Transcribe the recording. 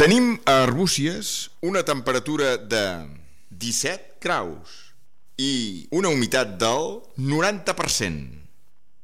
Tenim a Arbúcies una temperatura de 17 graus i una humitat del 90%.